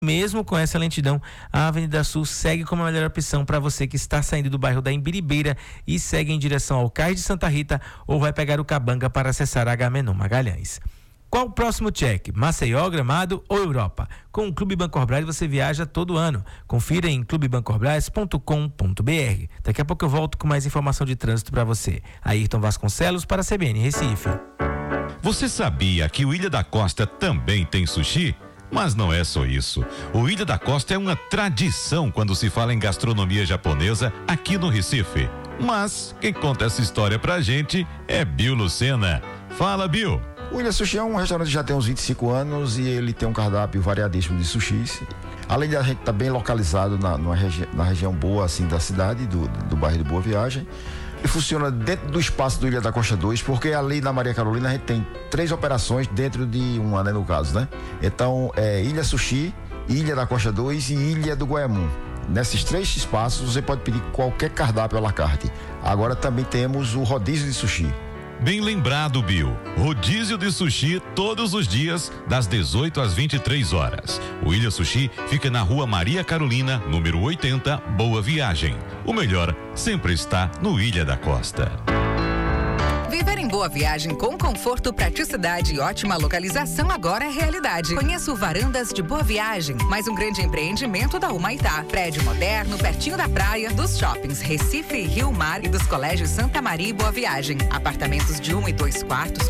Mesmo com essa lentidão, a Avenida Sul segue como a melhor opção para você que está saindo do bairro da Imbiribeira e segue em direção ao Cais de Santa Rita ou vai pegar o Cabanga para acessar a Agamenon Magalhães. Qual o próximo check? Maceió, Gramado ou Europa? Com o Clube Bancorbras você viaja todo ano. Confira em clubebancorbras.com.br. Daqui a pouco eu volto com mais informação de trânsito para você. Ayrton Vasconcelos para a CBN Recife. Você sabia que o Ilha da Costa também tem sushi? Mas não é só isso. O Ilha da Costa é uma tradição quando se fala em gastronomia japonesa aqui no Recife. Mas quem conta essa história pra gente é Bill Lucena. Fala, Bill. O Ilha Sushi é um restaurante que já tem uns 25 anos e ele tem um cardápio variadíssimo de sushis. Além de a gente estar bem localizado na região boa assim da cidade, do bairro de Boa Viagem. Ele funciona dentro do espaço do Ilha da Costa 2, porque ali na Maria Carolina a gente tem 3 operações dentro de uma, né, no caso, né? Então, Ilha Sushi, Ilha da Costa 2 e Ilha do Goiamum. Nesses 3 espaços você pode pedir qualquer cardápio à la carte. Agora também temos o rodízio de sushi. Bem lembrado, Bill. Rodízio de sushi todos os dias, das 18 às 23 horas. O Ilha Sushi fica na rua Maria Carolina, número 80, Boa Viagem. O melhor sempre está no Ilha da Costa. Viver em Boa Viagem com conforto, praticidade e ótima localização agora é realidade. Conheça o Varandas de Boa Viagem, mais um grande empreendimento da Humaitá. Prédio moderno, pertinho da praia, dos shoppings Recife e Rio Mar e dos colégios Santa Maria e Boa Viagem. Apartamentos de 1 e 2 quartos